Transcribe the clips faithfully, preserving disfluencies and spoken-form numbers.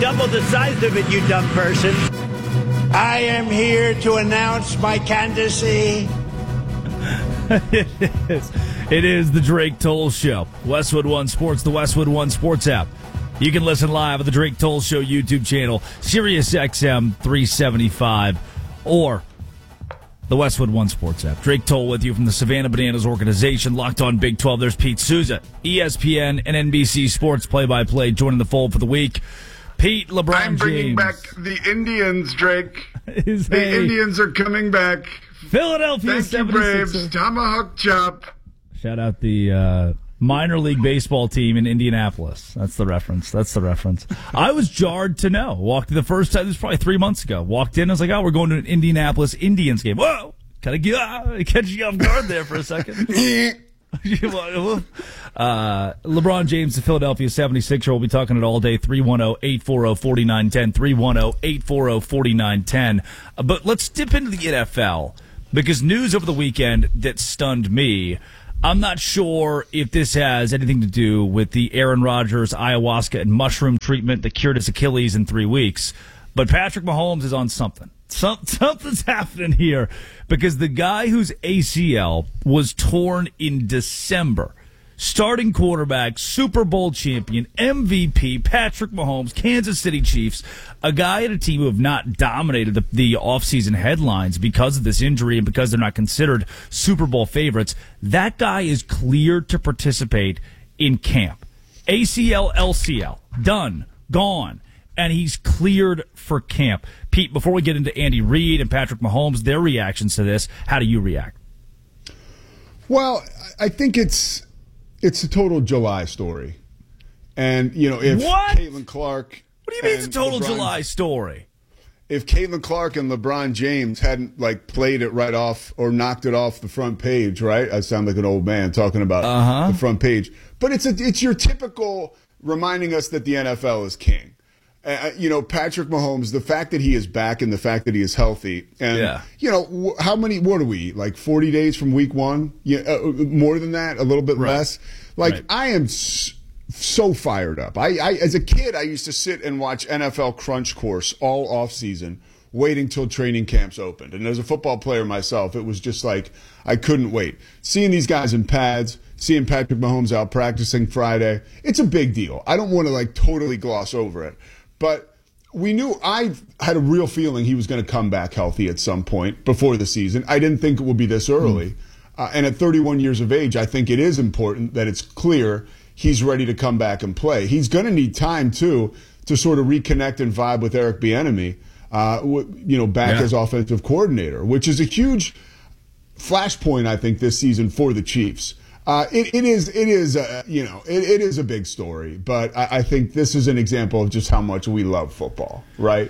double the size of it, you dumb person. I am here to announce my candidacy. It is. It is the Drake Toll Show. Westwood One Sports, the Westwood One Sports app. You can listen live at the Drake Toll Show YouTube channel, Sirius X M three seventy-five, or the Westwood One Sports app. Drake Toll with you from the Savannah Bananas organization, Locked On Big twelve. There's Pete Souza, E S P N and N B C Sports play-by-play, joining the fold for the week. Pete, LeBron I'm bringing James. back the Indians, Drake. Is the a Indians are coming back. Philadelphia Thank you, Braves. Tomahawk chop. Shout out the uh, minor league baseball team in Indianapolis. That's the reference. That's the reference. I was jarred to know. Walked the first time, this was probably three months ago. Walked in, I was like, oh, we're going to an Indianapolis Indians game. Whoa! Kind of get, uh, catch you off guard there for a second. uh, LeBron James, the Philadelphia seventy-sixer, will be talking it all day. three one zero, eight four zero, four nine one zero. three one zero, eight four zero, four nine one zero. Uh, but let's dip into the N F L, because news over the weekend that stunned me. I'm not sure if this has anything to do with the Aaron Rodgers ayahuasca and mushroom treatment that cured his Achilles in three weeks, but Patrick Mahomes is on something. Some, something's happening here, because the guy whose A C L was torn in December, starting quarterback, Super Bowl champion, M V P, Patrick Mahomes, Kansas City Chiefs, a guy and a team who have not dominated the, the offseason headlines because of this injury and because they're not considered Super Bowl favorites. That guy is cleared to participate in camp. A C L, L C L, done, gone. And he's cleared for camp. Pete, before we get into Andy Reid and Patrick Mahomes, their reactions to this, how do you react? Well, I think it's it's a total July story. And, you know, if what? Caitlin Clark... What do you mean it's a total LeBron, July story? If Caitlin Clark and LeBron James hadn't, like, played it right off or knocked it off the front page, right? I sound like an old man talking about uh-huh. the front page. But it's a, it's your typical reminding us that the N F L is king. Uh, you know, Patrick Mahomes, the fact that he is back and the fact that he is healthy. And, yeah. you know, wh- how many, what are we, like forty days from week one? Yeah, uh, more than that, a little bit right. less. Like, right. I am s- so fired up. I, I, as a kid, I used to sit and watch N F L Crunch Course all off season, waiting till training camps opened. And as a football player myself, it was just like, I couldn't wait. Seeing these guys in pads, seeing Patrick Mahomes out practicing Friday, it's a big deal. I don't want to, like, totally gloss over it. But we knew, I had a real feeling he was going to come back healthy at some point before the season. I didn't think it would be this early. Mm. Uh, and at thirty-one years of age, I think it is important that it's clear he's ready to come back and play. He's going to need time, too, to sort of reconnect and vibe with Eric Bieniemy, uh, you know, back yeah. as offensive coordinator, which is a huge flashpoint, I think, this season for the Chiefs. Uh, it, it is, it is, uh, you know, it, it is a big story, but I, I think this is an example of just how much we love football, right?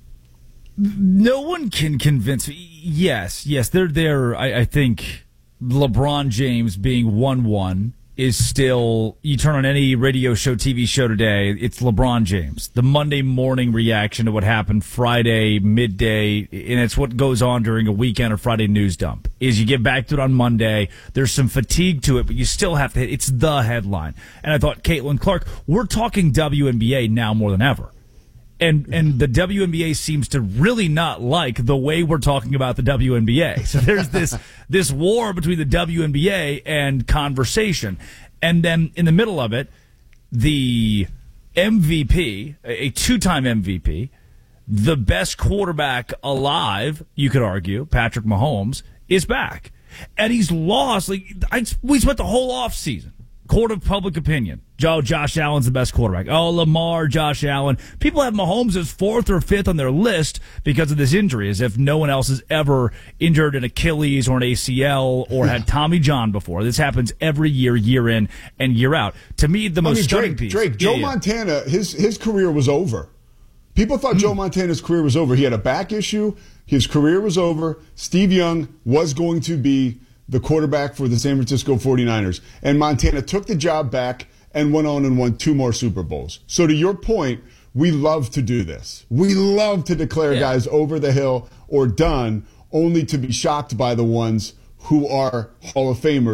No one can convince me. Yes, yes, they're there. I, I think LeBron James being one one is still, you turn on any radio show, T V show today, it's LeBron James. The Monday morning reaction to what happened Friday midday, and it's what goes on during a weekend or Friday news dump, is you get back to it on Monday, there's some fatigue to it, but you still have to hit, it's the headline. And I thought, Caitlin Clark, we're talking W N B A now more than ever. And and the W N B A seems to really not like the way we're talking about the W N B A. So there's this this war between the W N B A and conversation. And then in the middle of it, the M V P, a two-time M V P, the best quarterback alive, you could argue, Patrick Mahomes, is back. And he's lost. Like I, we spent the whole offseason. Court of public opinion. Joe, Josh Allen's the best quarterback. Oh, Lamar, Josh Allen. People have Mahomes as fourth or fifth on their list because of this injury, as if no one else has ever injured an Achilles or an A C L or had Tommy John before. This happens every year, year in and year out. To me, the most I mean, stunning Drake, piece. Drake, Joe yeah, yeah. Montana, his his career was over. People thought mm. Joe Montana's career was over. He had a back issue. His career was over. Steve Young was going to be the quarterback for the San Francisco forty-niners. And Montana took the job back and went on and won two more Super Bowls. So to your point, we love to do this. We love to declare yeah. guys over the hill or done, only to be shocked by the ones who are Hall of Famers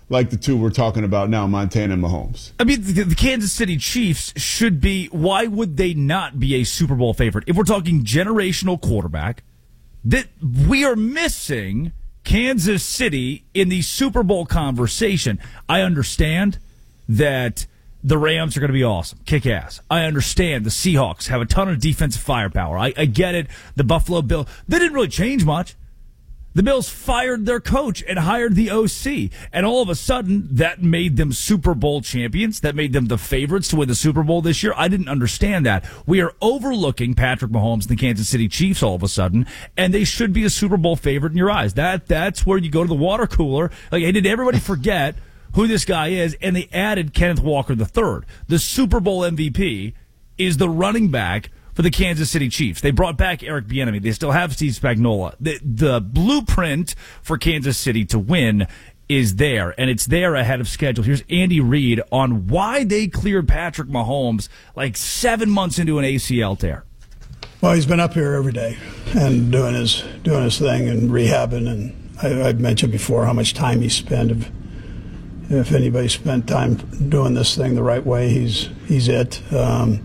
like the two we're talking about now, Montana and Mahomes. I mean, the, the Kansas City Chiefs should be, why would they not be a Super Bowl favorite? If we're talking generational quarterback, that we are missing Kansas City in the Super Bowl conversation. I understand that the Rams are going to be awesome, kick ass. I understand the Seahawks have a ton of defensive firepower. I, I get it. The Buffalo Bills, they didn't really change much. The Bills fired their coach and hired the O C, and all of a sudden that made them Super Bowl champions. That made them the favorites to win the Super Bowl this year. I didn't understand that. We are overlooking Patrick Mahomes and the Kansas City Chiefs all of a sudden, and they should be a Super Bowl favorite in your eyes. That That's where you go to the water cooler. Like, hey, did everybody forget who this guy is? And they added Kenneth Walker the third. The Super Bowl M V P is the running back for the Kansas City Chiefs. They brought back Eric Bieniemy. They still have Steve Spagnuolo. The, the blueprint for Kansas City to win is there, and it's there ahead of schedule. Here's Andy Reid on why they cleared Patrick Mahomes like seven months into an A C L tear. Well, he's been up here every day and doing his doing his thing and rehabbing. And I, I've mentioned before how much time he spent. If, if anybody spent time doing this thing the right way, he's he's it. Um,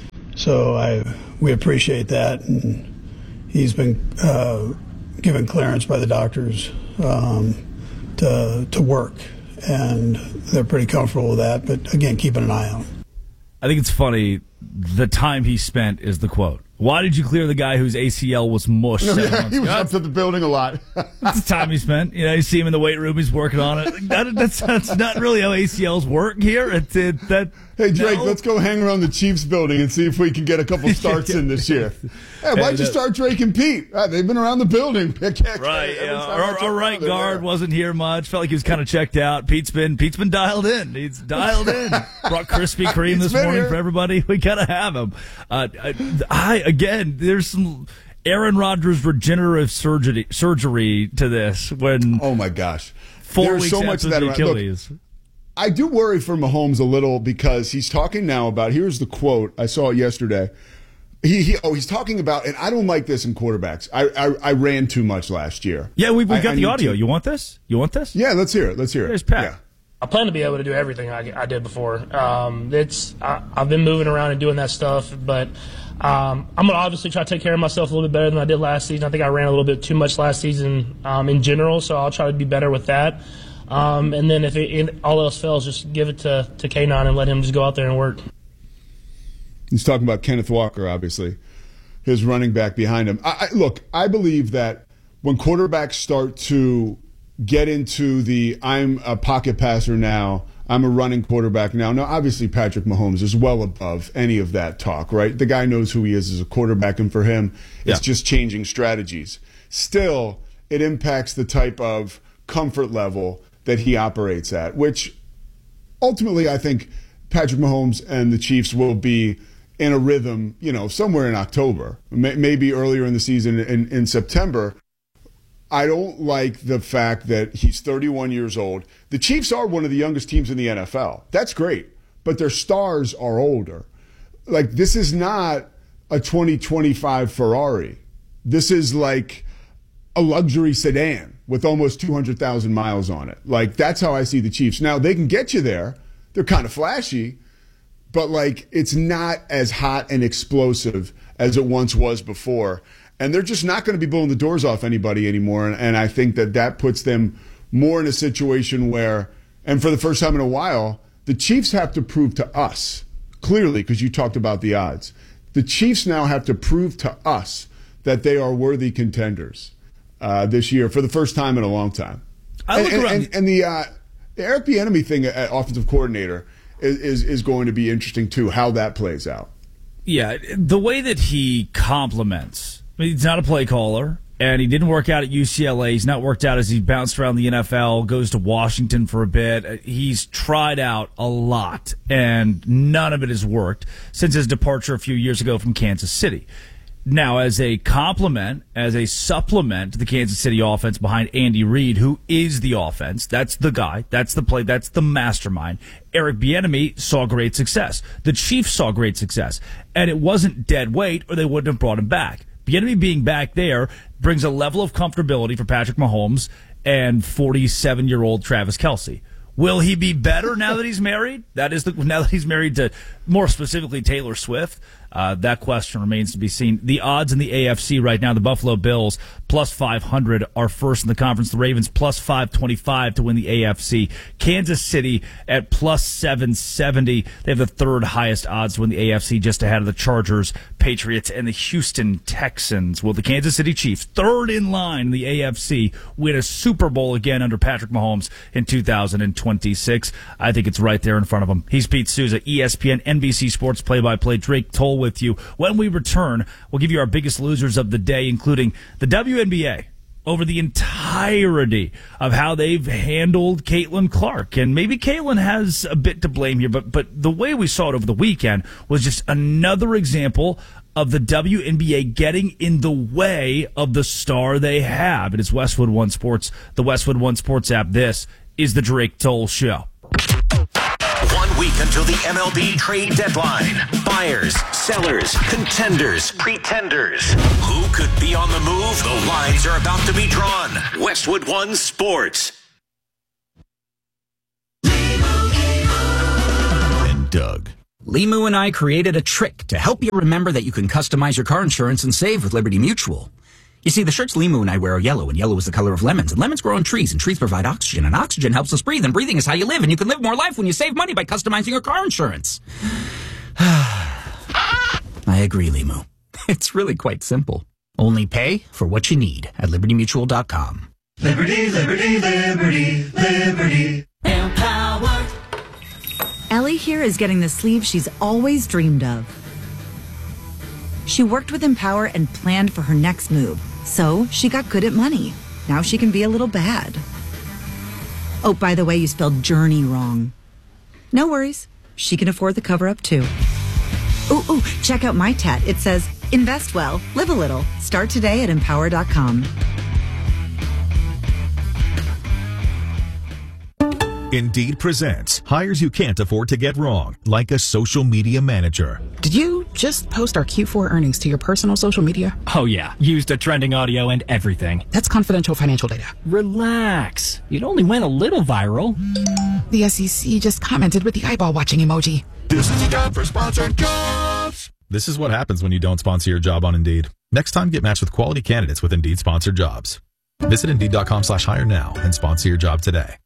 so I we appreciate that, and he's been uh, given clearance by the doctors um, to to work, and they're pretty comfortable with that. But again, keeping an eye on him. I think it's funny. The time he spent is the quote. Why did you clear the guy whose A C L was mush? Seven Yeah, months he was ago? up to the building a lot. That's the time he spent. You know, you see him in the weight room. He's working on it. That, that's, that's not really how A C Ls work here. It's it, that. Hey, Drake, no. let's go hang around the Chiefs building and see if we can get a couple starts in this year. Hey, why'd you start Drake and Pete? Ah, they've been around the building. Right, yeah. Our, our right guard wasn't here much. Felt like he was kind of checked out. Pete's been Pete's been dialed in. He's dialed in. Brought Krispy Kreme this morning here for everybody. We gotta have him. Uh, I again, there's some Aaron Rodgers regenerative surgery surgery to this. When oh my gosh, four there's weeks so after much of the that around. Achilles. Look, I do worry for Mahomes a little because he's talking now about, here's the quote, I saw it yesterday. He, he oh, he's talking about, and I don't like this in quarterbacks. I I, I ran too much last year. Yeah, we've, we've got I the audio. To, you want this? You want this? Yeah, let's hear it. Let's hear it. There's Pat. Yeah. I plan to be able to do everything I, I did before. Um, it's I, I've been moving around and doing that stuff, but um, I'm gonna obviously try to take care of myself a little bit better than I did last season. I think I ran a little bit too much last season um, in general, so I'll try to be better with that. Um, and then if it, it, all else fails, just give it to to K nine and let him just go out there and work. He's talking about Kenneth Walker, obviously, his running back behind him. I, I, look, I believe that when quarterbacks start to get into the I'm a pocket passer now, I'm a running quarterback now. Now, obviously, Patrick Mahomes is well above any of that talk, right? The guy knows who he is as a quarterback, and for him, it's yeah. just changing strategies. Still, it impacts the type of comfort level that he operates at, which ultimately I think Patrick Mahomes and the Chiefs will be in a rhythm, you know, somewhere in October, maybe earlier in the season in, in September. I don't like the fact that he's thirty-one years old. The Chiefs are one of the youngest teams in the N F L. That's great, but their stars are older. Like, this is not a twenty twenty-five Ferrari. This is like a luxury sedan with almost two hundred thousand miles on it. Like, that's how I see the Chiefs. Now, they can get you there. They're kind of flashy, but, like, it's not as hot and explosive as it once was before. And they're just not going to be blowing the doors off anybody anymore. And, and I think that that puts them more in a situation where, and for the first time in a while, the Chiefs have to prove to us, clearly, because you talked about the odds, the Chiefs now have to prove to us that they are worthy contenders uh, this year for the first time in a long time. I look and, around and, and the, uh, the Eric Bieniemy thing at offensive coordinator is, is, is going to be interesting, too, how that plays out. Yeah, the way that he compliments. I mean, he's not a play caller, and he didn't work out at U C L A. He's not worked out as he bounced around the N F L, goes to Washington for a bit. He's tried out a lot, and none of it has worked since his departure a few years ago from Kansas City. Now, as a compliment, as a supplement to the Kansas City offense behind Andy Reid, who is the offense, that's the guy, that's the play, that's the mastermind, Eric Bieniemy saw great success. The Chiefs saw great success. And it wasn't dead weight, or they wouldn't have brought him back. Bieniemy being back there brings a level of comfortability for Patrick Mahomes and forty-seven-year-old Travis Kelce. Will he be better now that he's married? That is the now that he's married to, more specifically, Taylor Swift. Uh, that question remains to be seen. The odds in the A F C right now: the Buffalo Bills plus five hundred are first in the conference. The Ravens plus five twenty-five to win the A F C. Kansas City at plus seven seventy. They have the third highest odds to win the A F C, just ahead of the Chargers, Patriots, and the Houston Texans. Will the Kansas City Chiefs, third in line in the A F C, win a Super Bowl again under Patrick Mahomes in two thousand twenty-six? I think it's right there in front of them. He's Pete Souza, E S P N, N B C Sports play-by-play. Drake Toll with you. When we return, we'll give you our biggest losers of the day, including the W N B A over the entirety of how they've handled Caitlin Clark. And maybe Caitlin has a bit to blame here, but but the way we saw it over the weekend was just another example of the W N B A getting in the way of the star they have. It is Westwood One Sports, the Westwood One Sports app. This is the Drake Toll Show. One week until the M L B trade deadline. Buyers, sellers, contenders, pretenders. Who could be on the move? The lines are about to be drawn. Westwood One Sports. And Doug. Limu and I created a trick to help you remember that you can customize your car insurance and save with Liberty Mutual. You see, the shirts Limu and I wear are yellow, and yellow is the color of lemons, and lemons grow on trees, and trees provide oxygen, and oxygen helps us breathe, and breathing is how you live, and you can live more life when you save money by customizing your car insurance. I agree, Limu. It's really quite simple. Only pay for what you need at liberty mutual dot com. Liberty, liberty, liberty, liberty. Empowered. Ellie here is getting the sleeve she's always dreamed of. She worked with Empower and planned for her next move. So she got good at money. Now she can be a little bad. Oh, by the way, you spelled journey wrong. No worries. She can afford the cover-up, too. Ooh, ooh, check out my tat. It says, invest well, live a little. Start today at empower dot com. Indeed presents hires you can't afford to get wrong, like a social media manager. Did you just post our Q four earnings to your personal social media? Oh yeah, used a trending audio and everything. That's confidential financial data. Relax. It only went a little viral. The S E C just commented with the eyeball watching emoji. This is a job for sponsored jobs. This is what happens when you don't sponsor your job on Indeed. Next time, get matched with quality candidates with Indeed sponsored jobs. Visit Indeed dot com slash hire now and sponsor your job today.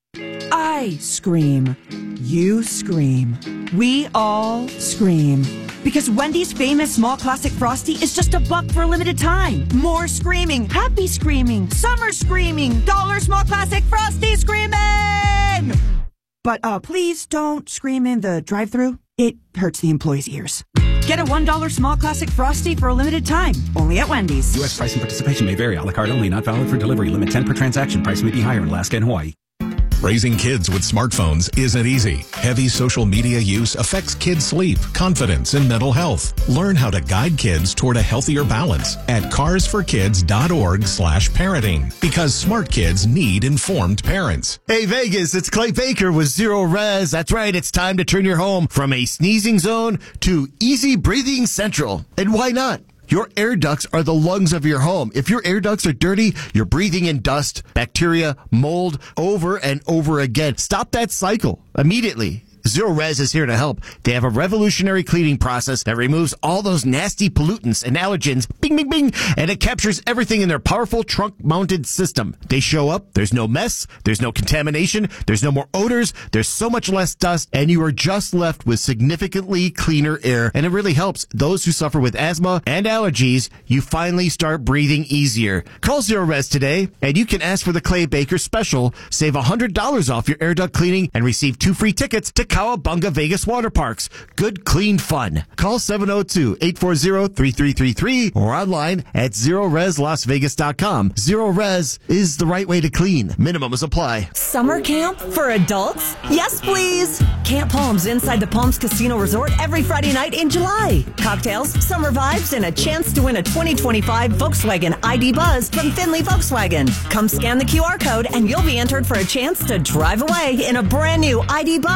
I scream. You scream. We all scream. Because Wendy's famous small classic Frosty is just a buck for a limited time. More screaming. Happy screaming. Summer screaming. Dollar small classic Frosty screaming! But uh, please don't scream in the drive-thru. It hurts the employees' ears. Get a one dollar small classic Frosty for a limited time. Only at Wendy's. U S price and participation may vary. A la carte only. Not valid for delivery. Limit ten per transaction. Price may be higher in Alaska and Hawaii. Raising kids with smartphones isn't easy. Heavy social media use affects kids' sleep, confidence, and mental health. Learn how to guide kids toward a healthier balance at cars for kids dot org slash parenting. Because smart kids need informed parents. Hey Vegas, it's Clay Baker with Zero Res. That's right, it's time to turn your home from a sneezing zone to easy breathing central. And why not? Your air ducts are the lungs of your home. If your air ducts are dirty, you're breathing in dust, bacteria, mold over and over again. Stop that cycle immediately. Zero Res is here to help. They have a revolutionary cleaning process that removes all those nasty pollutants and allergens, bing, bing, bing, and it captures everything in their powerful trunk-mounted system. They show up, there's no mess, there's no contamination, there's no more odors, there's so much less dust, and you are just left with significantly cleaner air, and it really helps those who suffer with asthma and allergies. You finally start breathing easier. Call Zero Res today, and you can ask for the Clay Baker special. Save one hundred dollars off your air duct cleaning and receive two free tickets to Cowabunga Vegas Water Parks. Good, clean fun. Call seven oh two, eight four zero, three three three three or online at zero res las vegas dot com. Zero Res is the right way to clean. Minimums apply. Summer camp for adults? Yes, please. Camp Palms inside the Palms Casino Resort every Friday night in July. Cocktails, summer vibes, and a chance to win a twenty twenty-five Volkswagen I D Buzz from Finley Volkswagen. Come scan the Q R code and you'll be entered for a chance to drive away in a brand new I D Buzz during the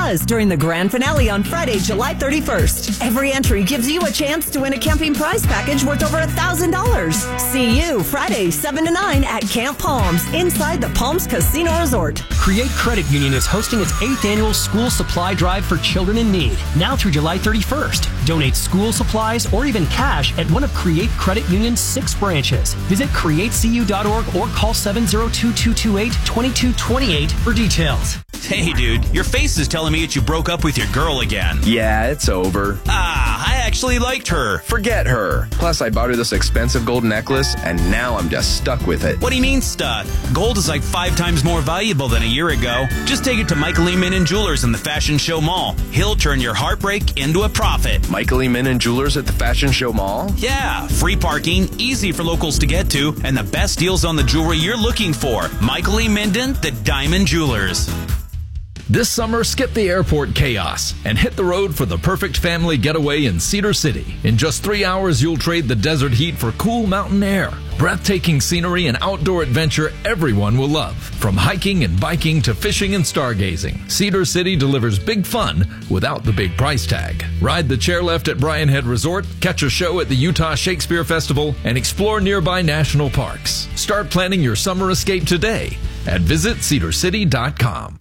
the grand finale on Friday, July thirty-first. Every entry gives you a chance to win a camping prize package worth over one thousand dollars. See you Friday, seven to nine at Camp Palms, inside the Palms Casino Resort. Create Credit Union is hosting its eighth annual school supply drive for children in need, now through July thirty-first. Donate school supplies or even cash at one of Create Credit Union's six branches. Visit create c u dot org or call seven zero two, two two eight, two two two eight for details. Hey, dude, your face is telling me that you broke up with your girl again. Yeah, it's over. Ah, I actually liked her. Forget her. Plus, I bought her this expensive gold necklace, and now I'm just stuck with it. What do you mean stuck? Gold is like five times more valuable than a year ago. Just take it to Michael E. Min and Jewelers in the Fashion Show Mall. He'll turn your heartbreak into a profit. Michael E. Min and Jewelers at the Fashion Show Mall? Yeah, free parking, easy for locals to get to, and the best deals on the jewelry you're looking for. Michael E. Minden, the Diamond Jewelers. This summer, skip the airport chaos and hit the road for the perfect family getaway in Cedar City. In just three hours, you'll trade the desert heat for cool mountain air, breathtaking scenery, and outdoor adventure everyone will love. From hiking and biking to fishing and stargazing, Cedar City delivers big fun without the big price tag. Ride the chairlift at Bryan Head Resort, catch a show at the Utah Shakespeare Festival, and explore nearby national parks. Start planning your summer escape today at visit cedar city dot com.